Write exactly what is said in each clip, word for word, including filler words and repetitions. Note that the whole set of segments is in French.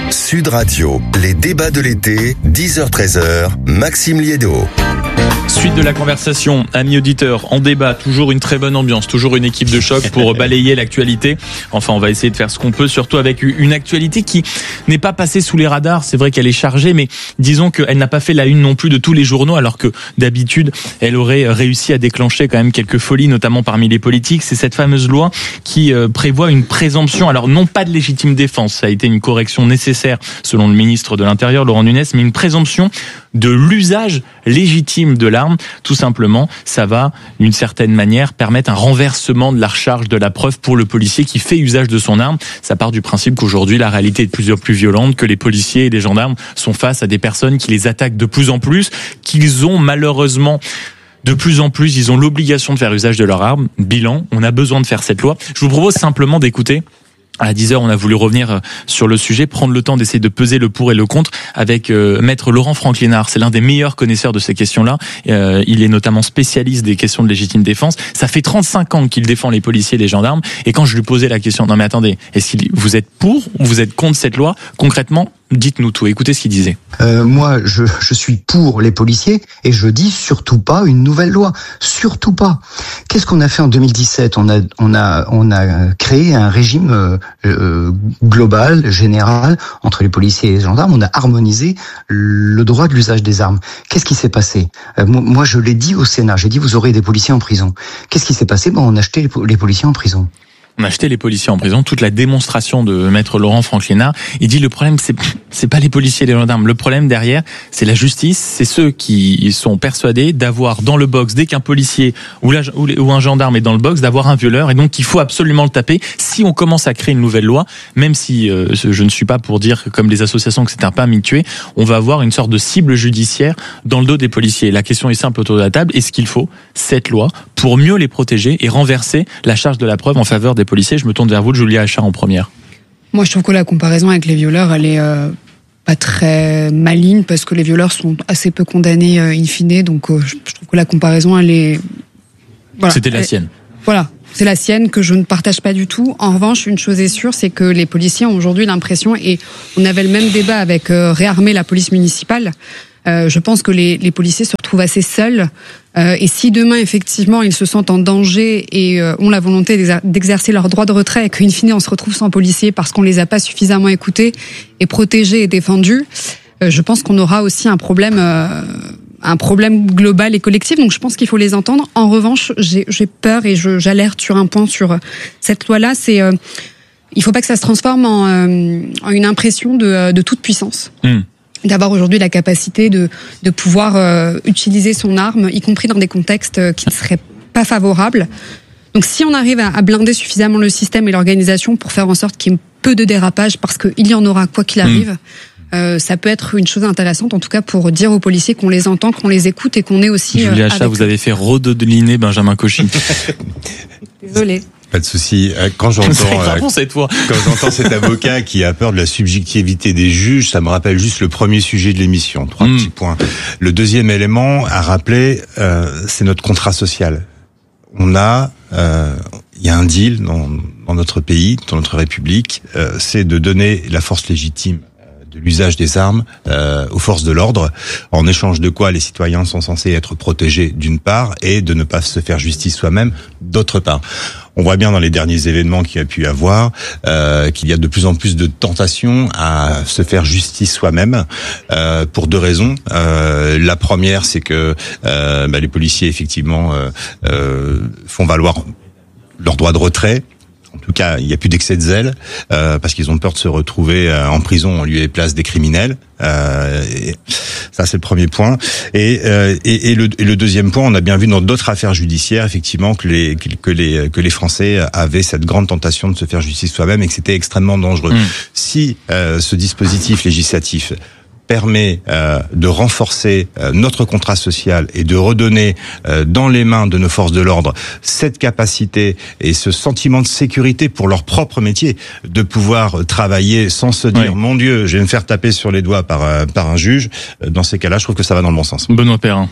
Sud Radio, les débats de l'été, dix heures treize heures, Maxime Liédo. Suite de la conversation, amis auditeurs, en débat, toujours une très bonne ambiance, toujours une équipe de choc pour balayer l'actualité. Enfin, on va essayer de faire ce qu'on peut, surtout avec une actualité qui n'est pas passée sous les radars. C'est vrai qu'elle est chargée, mais disons qu'elle n'a pas fait la une non plus de tous les journaux, alors que d'habitude, elle aurait réussi à déclencher quand même quelques folies, notamment parmi les politiques. C'est cette fameuse loi qui prévoit une présomption, alors non pas de légitime défense, ça a été une correction nécessaire selon le ministre de l'Intérieur, Laurent Nunez, mais une présomption de l'usage légitime de l'arme. Tout simplement, ça va, d'une certaine manière, permettre un renversement de la recharge de la preuve pour le policier qui fait usage de son arme. Ça part du principe qu'aujourd'hui, la réalité est de plus en plus violente, que les policiers et les gendarmes sont face à des personnes qui les attaquent de plus en plus, qu'ils ont malheureusement... De plus en plus, ils ont l'obligation de faire usage de leur arme. Bilan, on a besoin de faire cette loi. Je vous propose simplement d'écouter. À dix heures, on a voulu revenir sur le sujet, prendre le temps d'essayer de peser le pour et le contre avec euh, maître Laurent Franklinard. C'est l'un des meilleurs connaisseurs de ces questions-là. Euh, il est notamment spécialiste des questions de légitime défense. Ça fait trente-cinq ans qu'il défend les policiers et les gendarmes. Et quand je lui posais la question, non mais attendez, est-ce que vous êtes pour ou vous êtes contre cette loi? Concrètement, dites-nous tout. Écoutez ce qu'il disait. Euh, moi, je, je suis pour les policiers et je dis surtout pas une nouvelle loi. Surtout pas. Qu'est-ce qu'on a fait en deux mille dix-sept? On a, on a, on a créé un régime euh, euh, global, général, entre les policiers et les gendarmes. On a harmonisé le droit de l'usage des armes. Qu'est-ce qui s'est passé? euh, Moi, je l'ai dit au Sénat. J'ai dit, vous aurez des policiers en prison. Qu'est-ce qui s'est passé? Ben, on a acheté les, les policiers en prison. On a acheté les policiers en prison. Toute la démonstration de maître Laurent Franklinard, il dit le problème c'est c'est pas les policiers et les gendarmes. Le problème derrière, c'est la justice. C'est ceux qui sont persuadés d'avoir dans le box, dès qu'un policier ou, la, ou, ou un gendarme est dans le box, d'avoir un violeur et donc il faut absolument le taper. Si on commence à créer une nouvelle loi, même si euh, je ne suis pas pour dire comme les associations que c'est un permis de tuer, on va avoir une sorte de cible judiciaire dans le dos des policiers. La question est simple autour de la table. Est-ce qu'il faut cette loi pour mieux les protéger et renverser la charge de la preuve en faveur des policiers? Je me tourne vers vous, Julia Achard, en première. Moi, je trouve que la comparaison avec les violeurs, elle est euh, pas très maligne parce que les violeurs sont assez peu condamnés euh, in fine. Donc, euh, je trouve que la comparaison, elle est. Voilà, C'était la elle, sienne. Voilà. C'est la sienne que je ne partage pas du tout. En revanche, une chose est sûre, c'est que les policiers ont aujourd'hui l'impression, et on avait le même débat avec euh, réarmer la police municipale. Euh, je pense que les, les policiers se retrouvent assez seuls. Euh, et si demain, effectivement, ils se sentent en danger et euh, ont la volonté d'exercer leur droit de retrait et qu'in fine, on se retrouve sans policiers parce qu'on les a pas suffisamment écoutés et protégés et défendus, euh, je pense qu'on aura aussi un problème... Euh, un problème global et collectif, donc je pense qu'il faut les entendre. En revanche, j'ai, j'ai peur et je, j'alerte sur un point sur cette loi-là, c'est euh, il faut pas que ça se transforme en, euh, en une impression de, de toute puissance. Mmh. D'avoir aujourd'hui la capacité de, de pouvoir euh, utiliser son arme, y compris dans des contextes qui ne seraient pas favorables. Donc si on arrive à, à blinder suffisamment le système et l'organisation pour faire en sorte qu'il y ait peu de dérapages, parce qu'il y en aura quoi qu'il arrive, mmh. Euh, ça peut être une chose intéressante, en tout cas pour dire aux policiers qu'on les entend, qu'on les écoute et qu'on est aussi... Julia Achard, vous avez fait redodeliner Benjamin Cauchy. Désolé. Pas de souci. Quand j'entends, euh, cette fois. quand j'entends cet avocat qui a peur de la subjectivité des juges, ça me rappelle juste le premier sujet de l'émission. Trois mmh. petits points. Le deuxième élément à rappeler, euh, c'est notre contrat social. On a, euh, il y a un deal dans, dans notre pays, dans notre République, euh, c'est de donner la force légitime de l'usage des armes euh, aux forces de l'ordre, en échange de quoi les citoyens sont censés être protégés d'une part et de ne pas se faire justice soi-même d'autre part. On voit bien dans les derniers événements qu'il y a pu avoir euh, qu'il y a de plus en plus de tentations à se faire justice soi-même euh, pour deux raisons. Euh, la première, c'est que euh, bah, les policiers effectivement euh, euh, font valoir leur droit de retrait. En tout cas, il n'y a plus d'excès de zèle euh, parce qu'ils ont peur de se retrouver euh, en prison en lieu et place des criminels. Euh, et ça, c'est le premier point. Et, euh, et, et, le, et le deuxième point, on a bien vu dans d'autres affaires judiciaires, effectivement, que les que les que les Français avaient cette grande tentation de se faire justice soi-même et que c'était extrêmement dangereux. Mmh. Si euh, ce dispositif législatif permet euh, de renforcer euh, notre contrat social et de redonner euh, dans les mains de nos forces de l'ordre cette capacité et ce sentiment de sécurité pour leur propre métier, de pouvoir travailler sans se dire oui. mon Dieu, je vais me faire taper sur les doigts par, euh, par un juge. Dans ces cas-là, je trouve que ça va dans le bon sens. Benoît Perrin.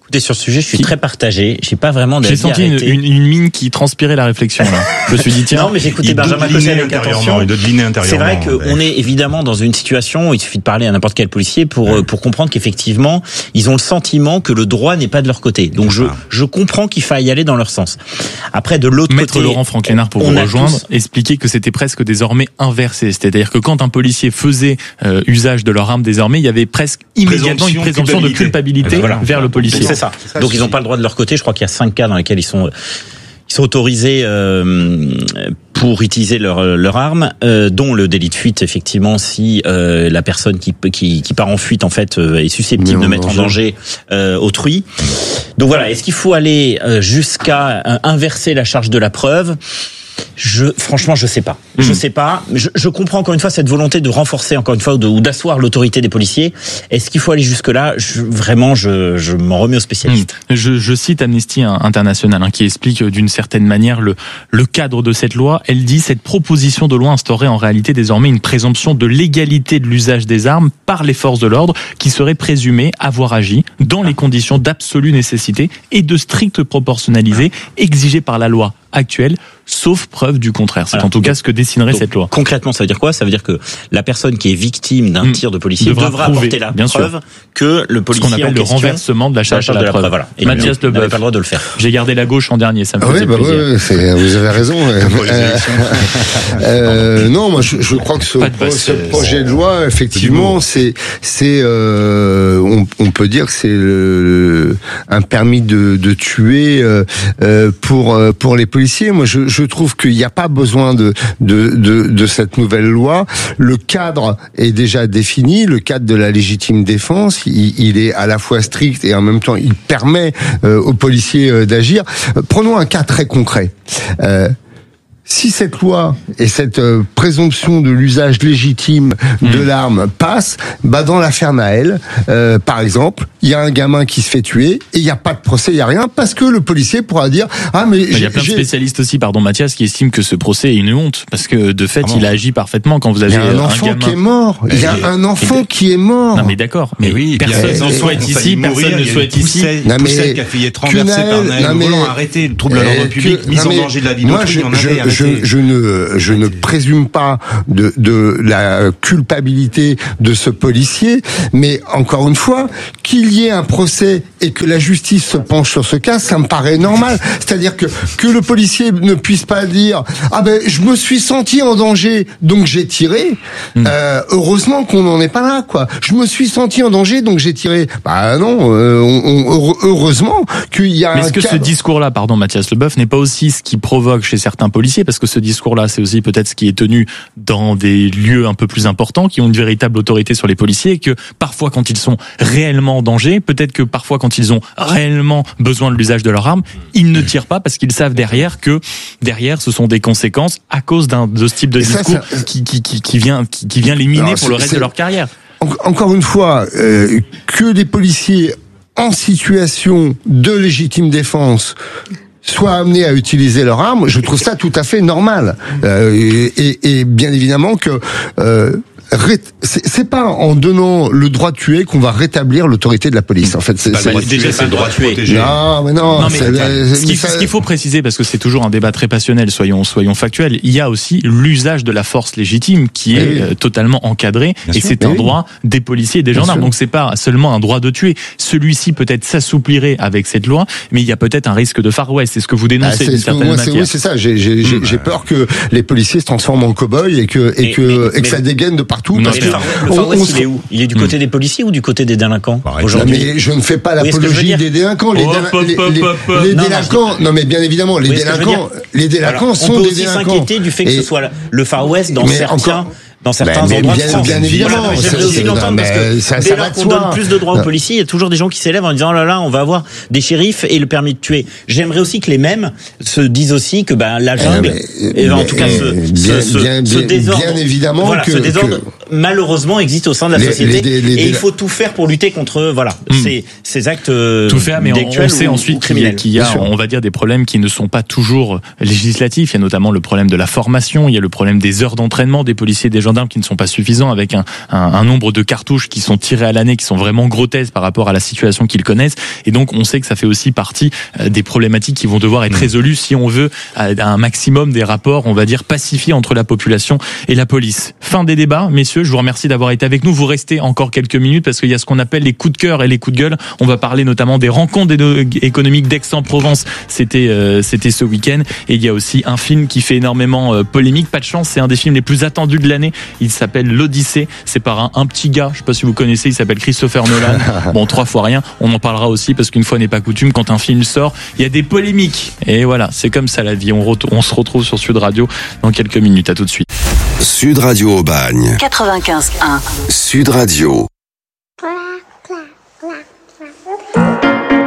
Écoutez, sur ce sujet, je suis qui... très partagé. J'ai pas vraiment d'avis. J'ai senti une, une, une mine qui transpirait la réflexion, là. Je me suis dit, tiens. Non, mais j'ai écouté Benjamin Cosset avec attention. C'est vrai qu'on est évidemment dans une situation où il suffit de parler à n'importe quel policier pour, ouais. pour comprendre qu'effectivement, ils ont le sentiment que le droit n'est pas de leur côté. Donc, je, je comprends qu'il faille aller dans leur sens. Après, de l'autre Maître côté. Laurent Franclénard, pour vous rejoindre, tous... expliquer que c'était presque désormais inversé. C'est-à-dire que quand un policier faisait euh, usage de leur arme, désormais, il y avait presque immédiatement une présomption de culpabilité voilà. vers le policier. C'est ça. ça Donc, ils n'ont pas le droit de leur côté. Je crois qu'il y a cinq cas dans lesquels ils sont, ils sont autorisés euh, pour utiliser leur leur arme, euh, dont le délit de fuite, effectivement, si euh, la personne qui qui qui part en fuite en fait euh, est susceptible de mettre en danger euh, autrui. Donc voilà. Est-ce qu'il faut aller euh, jusqu'à euh, inverser la charge de la preuve? Je, franchement, je sais pas. Mmh. Je sais pas. Je, je comprends encore une fois cette volonté de renforcer encore une fois ou, de, ou d'asseoir l'autorité des policiers. Est-ce qu'il faut aller jusque là? je, Vraiment, je, je m'en remets aux spécialistes. Mmh. Je, je cite Amnesty International hein, qui explique d'une certaine manière le, le cadre de cette loi. Elle dit cette proposition de loi instaurait en réalité désormais une présomption de légalité de l'usage des armes par les forces de l'ordre qui seraient présumées avoir agi dans les conditions d'absolue nécessité et de stricte proportionnalité exigées par la loi actuelle, sauf preuve du contraire. C'est Alors, en tout cas ce que dessinerait donc, cette loi. Concrètement, ça veut dire quoi? Ça veut dire que la personne qui est victime d'un mmh. tir de policier devra, devra prouver, apporter la bien preuve sûr. que le policier ce qu'on appelle en le renversement de la charge de la, la preuve. preuve voilà. Et Mathias Leboeuf n'avait pas le droit de le faire. J'ai gardé la gauche en dernier, ça me ah faisait oui, bah plaisir. Ouais, c'est, vous avez raison. euh, euh, non, moi je, je crois que ce, pro, ce projet de loi, effectivement, c'est, c'est, euh, on, on peut dire que c'est le, un permis de, de tuer euh, pour pour les policiers. Moi, je, je Je trouve qu'il n'y a pas besoin de, de, de, de cette nouvelle loi. Le cadre est déjà défini, le cadre de la légitime défense, il, il est à la fois strict et en même temps il permet euh, aux policiers euh, d'agir. Prenons un cas très concret. Euh, Si cette loi et cette euh, présomption de l'usage légitime de mmh. l'arme passe, bah dans l'affaire Naël, euh, par exemple, il y a un gamin qui se fait tuer et il n'y a pas de procès, il n'y a rien, parce que le policier pourra dire ah mais il y a plein de spécialistes aussi, pardon Mathias, qui estiment que ce procès est une honte parce que de fait ah bon. il a agi parfaitement quand vous avez il y a un enfant un gamin... qui est mort, il y a et un enfant et... qui est mort. Non mais d'accord, mais et oui, personne ne souhaite ici, personne ne souhaite ici. Non mais qui a failli être renversé par Naël volant, arrêté, le trouble à l'ordre public, mise en danger de la vie d'autrui, il y en avait arrêté. Je ne Je ne présume pas de, de la culpabilité de ce policier, mais encore une fois, qu'il y ait un procès et que la justice se penche sur ce cas, ça me paraît normal. C'est-à-dire que que le policier ne puisse pas dire ah ben je me suis senti en danger donc j'ai tiré. Mmh. Euh, heureusement qu'on n'en est pas là quoi. Je me suis senti en danger donc j'ai tiré. Bah non, euh, on, on, heureusement qu'il y a. Mais est-ce que cadre... ce discours-là, pardon Mathias Leboeuf, n'est pas aussi ce qui provoque chez certains policiers, parce que ce discours-là c'est aussi peut-être ce qui est tenu dans des lieux un peu plus importants, qui ont une véritable autorité sur les policiers, et que parfois quand ils sont réellement en danger, peut-être que parfois quand ils ont réellement besoin de l'usage de leur arme, ils ne tirent pas parce qu'ils savent derrière que derrière ce sont des conséquences à cause d'un de ce type de et discours ça, ça... Qui, qui, qui, qui vient qui, qui vient les miner Alors, pour le reste c'est... de leur carrière. Encore une fois, euh, que les policiers en situation de légitime défense soient amenés à utiliser leur arme, je trouve ça tout à fait normal. Euh, et, et bien évidemment que euh, c'est, c'est pas en donnant le droit de tuer qu'on va rétablir l'autorité de la police. En fait, c'est, c'est, c'est déjà c'est le droit de tuer. Non, mais non. non mais, c'est, ce, qu'il, ça... ce qu'il faut préciser, parce que c'est toujours un débat très passionnel, soyons soyons factuels. Il y a aussi l'usage de la force légitime qui est oui. totalement encadré, bien et sûr, c'est un oui. droit des policiers et des bien gendarmes. Sûr. Donc c'est pas seulement un droit de tuer. Celui-ci peut-être s'assouplirait avec cette loi, mais il y a peut-être un risque de Far West. C'est ce que vous dénoncez ah, d'une certaine moi, matière. C'est, oui, c'est ça. J'ai, j'ai, j'ai, j'ai peur que les policiers se transforment en cow-boys et que et, et que mais, et que ça dégaine de partout. Non, parce que le Far West, il est où? Il est du côté mmh. des policiers ou du côté des délinquants aujourd'hui? Non, mais je ne fais pas l'apologie des délinquants. Les, oh, déla- les, les, les, les non, délinquants, non, non mais bien évidemment, les oui, délinquants, les délinquants Alors, sont des délinquants. On peut aussi s'inquiéter du fait que et, ce soit le Far West dans certains. Encore, dans certains ben, endroits bien, de France. Bien évidemment. Voilà, j'aimerais aussi l'entendre parce que ça, dès lors qu'on donne plus de droits aux policiers, il y a toujours des gens qui s'élèvent en disant oh là là, on va avoir des shérifs et le permis de tuer. J'aimerais aussi que les mêmes se disent aussi que ben la jungle, et en tout cas ce, bien, ce, bien, ce désordre, bien évidemment voilà, que, ce désordre que... malheureusement existe au sein de la les, société les, les, les, et il faut tout faire pour lutter contre voilà mm. ces, ces actes tout faire, mais on, on sait ou, ensuite ou criminels. qu'il y a, on va dire, des problèmes qui ne sont pas toujours législatifs. Il y a notamment le problème de la formation, il y a le problème des heures d'entraînement des policiers et des gendarmes. gendarmes qui ne sont pas suffisants, avec un, un, un nombre de cartouches qui sont tirées à l'année, qui sont vraiment grotesques par rapport à la situation qu'ils connaissent. Et donc, on sait que ça fait aussi partie des problématiques qui vont devoir être résolues si on veut un maximum des rapports, on va dire, pacifiés entre la population et la police. Fin des débats, messieurs. Je vous remercie d'avoir été avec nous. Vous restez encore quelques minutes parce qu'il y a ce qu'on appelle les coups de cœur et les coups de gueule. On va parler notamment des rencontres économiques d'Aix-en-Provence. C'était euh, c'était ce week-end. Et il y a aussi un film qui fait énormément euh, polémique. Pas de chance, c'est un des films les plus attendus de l'année. Il s'appelle L'Odyssée. C'est par un, un petit gars. Je sais pas si vous connaissez. Il s'appelle Christopher Nolan. Bon, trois fois rien. On en parlera aussi parce qu'une fois n'est pas coutume. Quand un film sort, il y a des polémiques. Et voilà, c'est comme ça la vie. On, re- on se retrouve sur Sud Radio dans quelques minutes. À tout de suite. Sud Radio Aubagne. quatre-vingt-quinze un. Sud Radio.